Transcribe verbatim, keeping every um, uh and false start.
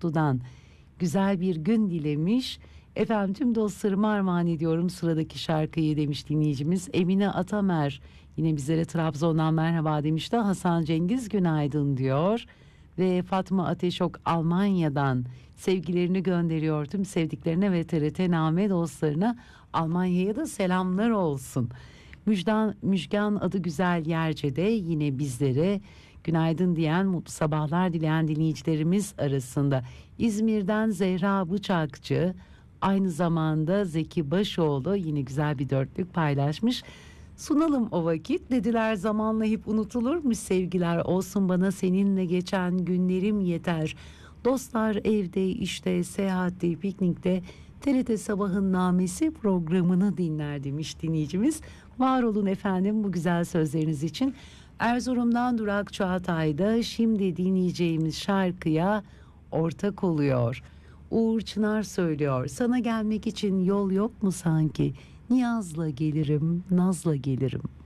mutludan güzel bir gün dilemiş. Efendim tüm dostlarıma armağan ediyorum sıradaki şarkıyı demiş dinleyicimiz. Emine Atamer yine bizlere Trabzon'dan merhaba demişti. Hasan Cengiz günaydın diyor. Ve Fatma Ateşok Almanya'dan sevgilerini gönderiyor tüm sevdiklerine ve T R T Name dostlarına. Almanya'ya da selamlar olsun. Müjdan, Müjgan adı güzel Yerce'de yine bizlere günaydın diyen, mutlu sabahlar dileyen dinleyicilerimiz arasında. İzmir'den Zehra Bıçakçı, aynı zamanda Zeki Başoğlu yine güzel bir dörtlük paylaşmış. Sunalım o vakit, dediler zamanla hep unutulurmuş, sevgiler olsun bana seninle geçen günlerim yeter. Dostlar evde, işte, seyahatte, piknikte T R T Sabahın Namesi programını dinler demiş dinleyicimiz. Var olun efendim bu güzel sözleriniz için. Erzurum'dan Durak Çağatay'da şimdi dinleyeceğimiz şarkıya ortak oluyor. Uğur Çınar söylüyor. Sana gelmek için yol yok mu sanki? Niyazla gelirim, nazla gelirim.